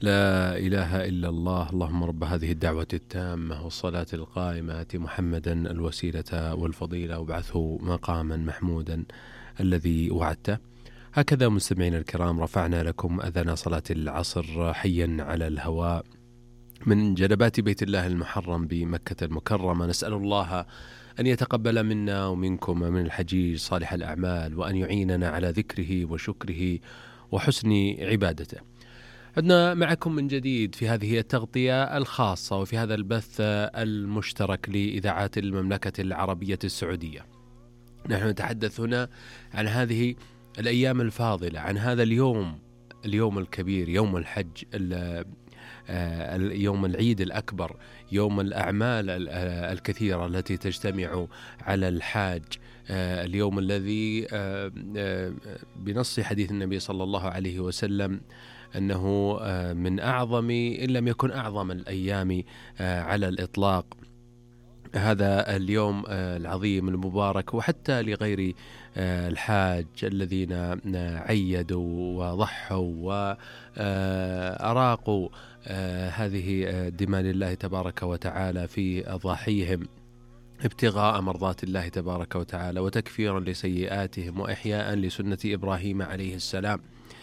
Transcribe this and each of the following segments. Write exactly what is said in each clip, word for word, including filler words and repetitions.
لا إله إلا الله. اللهم رب هذه الدعوة التامة والصلاة القائمة آت محمدا الوسيلة والفضيلة وابعثه مقاما محمودا الذي وعدته. هكذا مستمعين الكرام رفعنا لكم أذان صلاة العصر حيا على الهواء من جنبات بيت الله المحرم بمكة المكرمة. نسأل الله أن يتقبل منا ومنكم من الحجيج صالح الأعمال، وأن يعيننا على ذكره وشكره وحسن عبادته. عدنا معكم من جديد في هذه التغطية الخاصة وفي هذا البث المشترك لإذاعات المملكة العربية السعودية. نحن نتحدث هنا عن هذه الأيام الفاضلة، عن هذا اليوم اليوم الكبير، يوم الحج، يوم العيد الأكبر، يوم الأعمال الكثيرة التي تجتمع على الحاج، اليوم الذي بنص حديث النبي صلى الله عليه وسلم أنه من أعظم إن لم يكن أعظم الأيام على الإطلاق. هذا اليوم العظيم المبارك، وحتى لغير الحاج الذين عيدوا وضحوا وأراقوا هذه الدماء لله تبارك وتعالى في أضاحيهم ابتغاء مرضات الله تبارك وتعالى وتكفيرا لسيئاتهم وإحياء لسنة إبراهيم عليه السلام،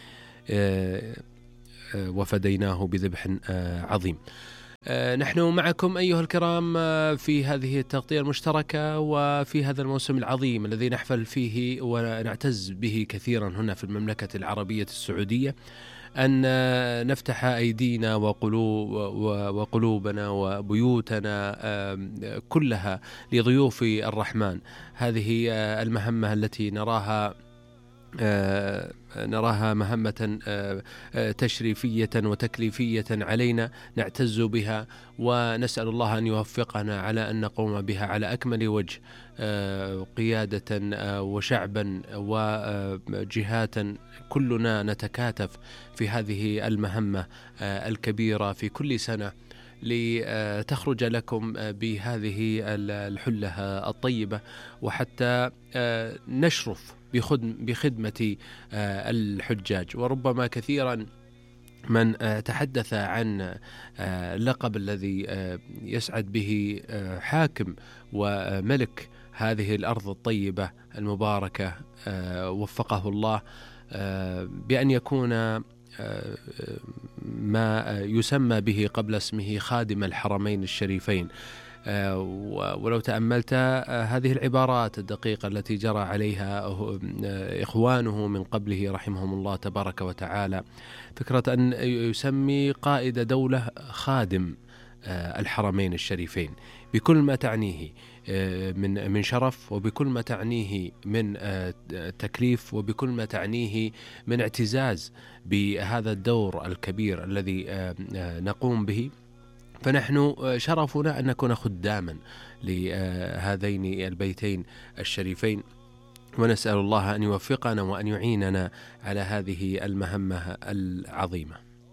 وفديناه بذبح عظيم. نحن معكم أيها الكرام في هذه التغطية المشتركة وفي هذا الموسم العظيم الذي نحفل فيه ونعتز به كثيرا هنا في المملكة العربية السعودية، أن نفتح أيدينا وقلوب وقلوبنا وبيوتنا كلها لضيوف الرحمن. هذه المهمة التي نراها آه نراها مهمة آه تشريفية وتكليفية علينا نعتز بها، ونسأل الله أن يوفقنا على أن نقوم بها على أكمل وجه، آه قيادة آه وشعبا وجهات، كلنا نتكاتف في هذه المهمة آه الكبيرة في كل سنة لتخرج لكم بهذه الحلة الطيبة، وحتى آه نشرف بخدمة الحجاج. وربما كثيرا من تحدث عن اللقب الذي يسعد به حاكم وملك هذه الأرض الطيبة المباركة وفقه الله بأن يكون ما يسمى به قبل اسمه خادم الحرمين الشريفين. ولو تأملت هذه العبارات الدقيقة التي جرى عليها إخوانه من قبله رحمهم الله تبارك وتعالى، فكرة أن يسمي قائد دولة خادم الحرمين الشريفين بكل ما تعنيه من من شرف، وبكل ما تعنيه من تكليف، وبكل ما تعنيه من اعتزاز بهذا الدور الكبير الذي نقوم به. فنحن شرفنا أن نكون خداما لهذين البيتين الشريفين، ونسأل الله أن يوفقنا وأن يعيننا على هذه المهمة العظيمة.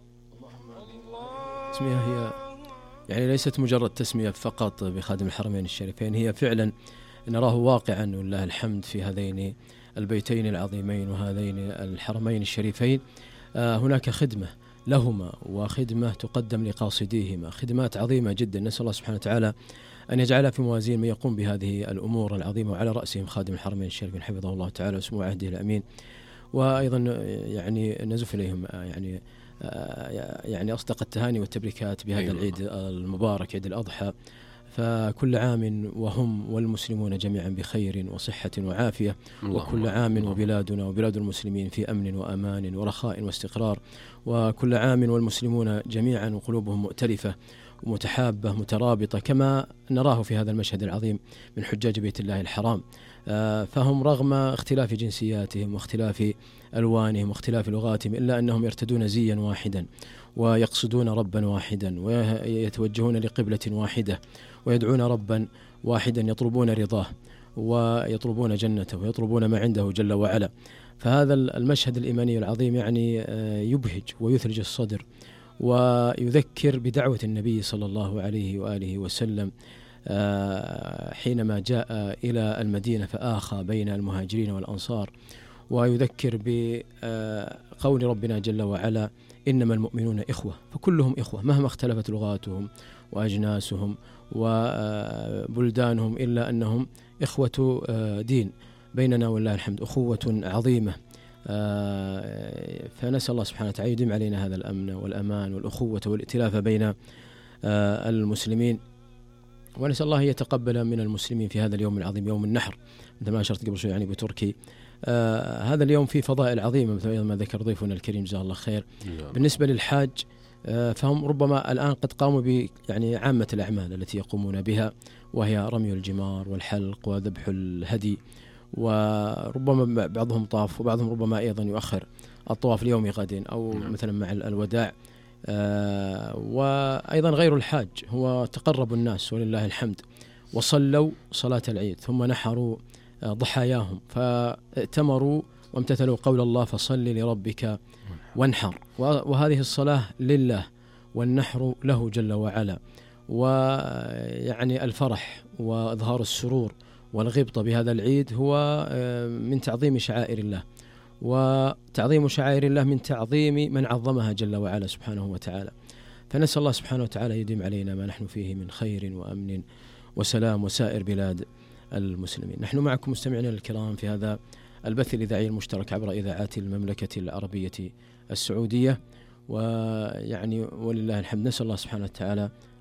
تسمية هي يعني ليست مجرد تسمية فقط بخادم الحرمين الشريفين، هي فعلا نراه واقعا ولله الحمد في هذين البيتين العظيمين وهذين الحرمين الشريفين. هناك خدمة لهما وخدمة تقدم لقاصديهما، خدمات عظيمة جدا. نسأل الله سبحانه وتعالى أن يجعلها في موازين من يقوم بهذه الأمور العظيمة، وعلى رأسهم خادم الحرمين الشريفين حفظه الله تعالى وسمو عهده الأمين. وأيضا يعني نزف إليهم يعني يعني أصدق التهاني والتبريكات بهذا العيد المبارك، عيد الأضحى. فكل عام وهم والمسلمون جميعا بخير وصحة وعافية، وكل عام وبلادنا وبلاد المسلمين في أمن وأمان ورخاء واستقرار، وكل عام والمسلمون جميعا وقلوبهم مؤتلفة ومتحابة مترابطة كما نراه في هذا المشهد العظيم من حجاج بيت الله الحرام. فهم رغم اختلاف جنسياتهم واختلاف ألوانهم واختلاف لغاتهم إلا أنهم يرتدون زيا واحدا ويقصدون ربا واحدا ويتوجهون لقبلة واحدة ويدعون ربا واحدا، يطلبون رضاه ويطلبون جنته ويطلبون ما عنده جل وعلا. فهذا المشهد الإيماني العظيم يعني يبهج ويثلج الصدر، ويذكر بدعوة النبي صلى الله عليه وآله وسلم حينما جاء إلى المدينة فآخى بين المهاجرين والأنصار، ويذكر بقول ربنا جل وعلا إنما المؤمنون إخوة، فكلهم إخوة مهما اختلفت لغاتهم وأجناسهم وبلدانهم، إلا أنهم إخوة دين بيننا والله الحمد، أخوة عظيمة. فنسأل الله سبحانه وتعالى يديم علينا هذا الأمن والأمان والأخوة والائتلاف بين المسلمين، ونسأل الله يتقبل من المسلمين في هذا اليوم العظيم يوم النحر، مثل ما أشرت قبل شوي يعني بتركي. آه هذا اليوم فيه فضائل عظيمة مثل ما ذكر ضيفنا الكريم جزاه الله خير. بالنسبة للحاج آه فهم ربما الآن قد قاموا ب يعني عامة الأعمال التي يقومون بها، وهي رمي الجمار والحلق وذبح الهدي، وربما بعضهم طاف وبعضهم ربما أيضا يؤخر الطواف ليوم غد أو مثلا مع الوداع. آه وأيضا غير الحاج هو تقرب الناس ولله الحمد، وصلوا صلاة العيد ثم نحروا ضحاياهم فائتمروا وامتثلوا قول الله فصل لربك وانحر، وهذه الصلاة لله والنحر له جل وعلا. ويعني الفرح وإظهار السرور والغبطة بهذا العيد هو من تعظيم شعائر الله، وتعظيم شعائر الله من تعظيم من عظمها جل وعلا سبحانه وتعالى. فنسأل الله سبحانه وتعالى يديم علينا ما نحن فيه من خير وأمن وسلام وسائر بلاد المسلمين. نحن معكم مستمعينا الكرام في هذا البث الإذاعي المشترك عبر إذاعات المملكة العربية السعودية، ويعني ولله الحمد نسأل الله سبحانه وتعالى